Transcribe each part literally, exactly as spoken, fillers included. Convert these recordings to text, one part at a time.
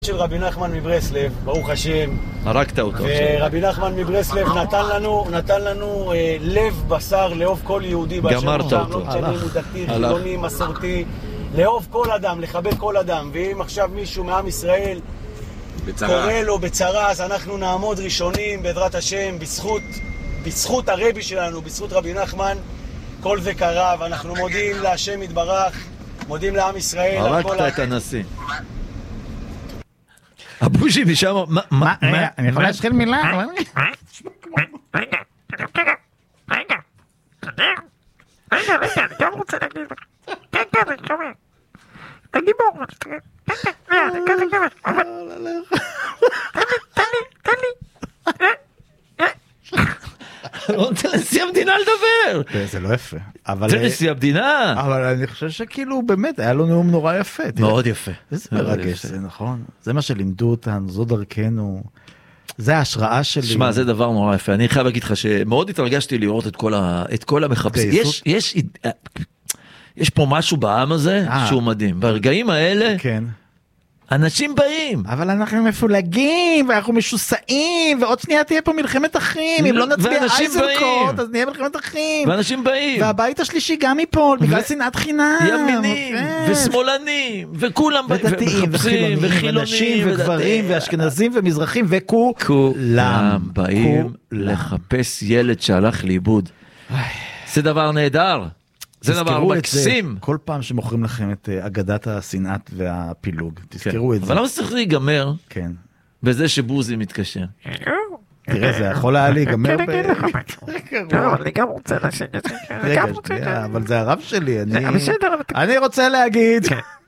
של רבי נחמן מברסלב, ברוך השם. הרגת אותו. ורבי נחמן מברסלב נתן לנו, נתן לנו אה, לב בשר לאהוב כל יהודי באשר גמרת אותו. לא משנה אם הוא דתי, חילוני, מסורתי, לאהוב כל אדם, לכבד כל אדם. ואם עכשיו מישהו מעם ישראל קורא לו בצרה, אז אנחנו נעמוד ראשונים בעזרת השם, בזכות, בזכות הרבי שלנו, בזכות רבי נחמן, כל זה קרה, ואנחנו מודים להשם יתברך, מודים לעם ישראל. הרגת את הנשיא. הבושי משם, מה, מה, רגע, אני יכול להשחיל מילה? רגע, רגע, רגע, רגע, רגע, אני גם רוצה להגיד לך. כן, כן, אני שומע. הגיבור, כן, כן, כן, כן, כן, תן לי, תן לי, תן לי. לא נותן לנשיא המדינה לדבר. זה לא יפה. זה נשיא המדינה. אבל אני חושב שכאילו באמת היה לו נאום נורא יפה. מאוד יפה. איזה מרגש זה, נכון? זה מה שלימדו אותנו, זו דרכנו. זה ההשראה שלי. שמע, זה דבר נורא יפה. אני חייב להגיד לך שמאוד התרגשתי לראות את כל המחפשים. יש, יש פה משהו בעם הזה שהוא מדהים. ברגעים האלה, כן. אנשים באים. אבל אנחנו מפולגים, ואנחנו משוסעים, ועוד שנייה תהיה פה מלחמת אחים, אם לא נצביע אייזנקוט, אז נהיה מלחמת אחים. ואנשים באים. והבית השלישי גם ייפול, בגלל שנאת חינם. ימינים, ושמאלנים, וכולם באים. ודתיים, וחילונים, ונשים, וגברים, ואשכנזים, ומזרחים, וכולם באים לחפש ילד שהלך לאיבוד. זה דבר נהדר. זה דבר מקסים. כל פעם שמוכרים לכם את אגדת השנאת והפילוג, תזכרו את זה. אבל למה צריך להיגמר בזה שבוזי מתקשר? תראה, זה יכול היה להיגמר ב... לא, אני גם רוצה להשאיר את זה. רגע, שנייה, אבל זה הרב שלי. אני רוצה להגיד...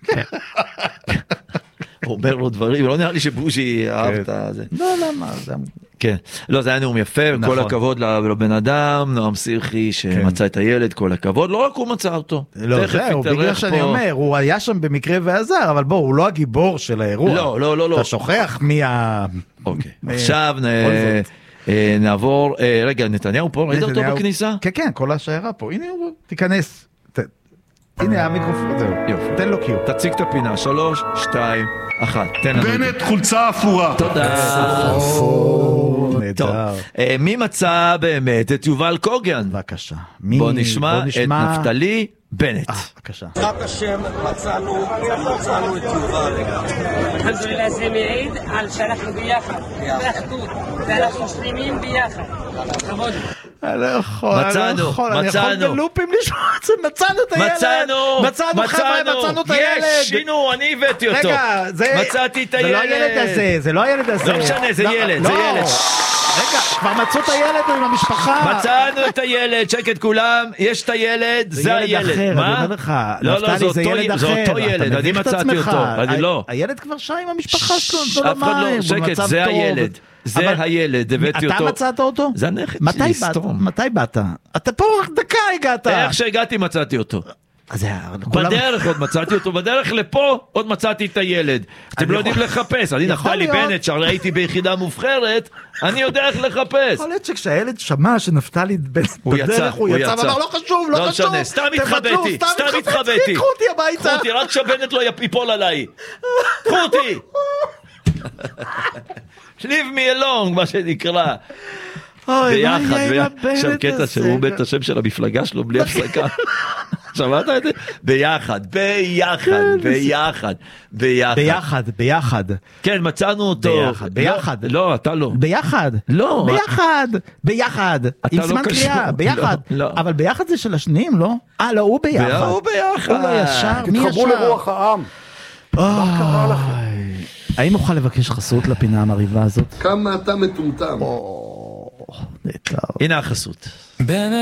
הוא אומר לו דברים, לא נראה לי שבוזי אהב את זה. לא, למה? כן, לא, זה היה נאום יפה, כל הכבוד לבן אדם, נועם שיחי שמצא את הילד, כל הכבוד, לא רק הוא מצא אותו. לא, זהו, בגלל שאני אומר, הוא היה שם במקרה ועזר, אבל בוא, הוא לא הגיבור של האירוע. לא, לא, לא, לא. אתה שוכח מי ה... אוקיי, עכשיו נעבור, רגע, נתניהו פה, ראית אותו בכניסה? כן, כן, כל השיירה פה, הנה הוא, תיכנס. הנה המיקרופון, זהו, תן לו קיו. תציג את הפינה, שלוש, שתיים, אחת, תן לנו. בנט חולצה אפורה. תודה. טוב, מי מצא באמת את יובל קוגן? בבקשה. בוא נשמע את נפתלי בנט. בבקשה. בעזרת השם מצאנו, מצאנו את יובל. אלחמדולילlah, זה מעיד על שאנחנו ביחד, באחדות, ואנחנו שלמים ביחד. כבוד. אני לא יכול, אני לא יכול, אני יכול בלופים לשמוע את זה, מצאנו את הילד, מצאנו, מצאנו חבר'ה, מצאנו את הילד, יש, שינו, אני הבאתי אותו, רגע, זה, מצאתי את הילד, זה לא הילד הזה, זה לא הילד הזה, לא משנה, זה ילד, זה ילד, רגע, כבר מצאו את הילד עם המשפחה, מצאנו את הילד, שקט כולם, יש את הילד, זה הילד, מה? לא, לא, זה אותו ילד, אני מצאתי אותו, אני לא, הילד כבר שם עם המשפחה שלו, אף אחד לא, שקט, זה הילד, זה הילד, הבאתי אותו. אתה מצאת אותו? זה הנכד שלי, סתום. מתי באת? אתה פה רק דקה הגעת. איך שהגעתי מצאתי אותו. בדרך עוד מצאתי אותו, בדרך לפה עוד מצאתי את הילד. אתם לא יודעים לחפש, אני נפתלי בנט שהייתי ביחידה מובחרת, אני יודע איך לחפש. יכול להיות שכשהילד שמע שנפתלי בנט בדרך הוא יצא ואמר לא חשוב, לא חשוב, סתם התחבאתי, סתם התחבאתי, קחו אותי הביתה, קחו אותי, רק שבנט לא ייפול עליי, קחו אותי. leave me alone, מה שנקרא. ביחד, שם קטע שהוא בית השם של המפלגה שלו בלי הפסקה. שמעת את זה? ביחד, ביחד, ביחד, ביחד. ביחד, ביחד. כן, מצאנו אותו. ביחד, ביחד. לא, אתה לא. ביחד. לא. ביחד, ביחד. עם סימן קריאה, ביחד. אבל ביחד זה של השניים, לא? אה, לא, הוא ביחד. הוא ביחד. הוא לא ישר, מי ישר? תתחברו לרוח העם. מה קרה לכם? האם אוכל לבקש חסות לפינה המריבה הזאת? כמה אתה מטומטם. הנה החסות.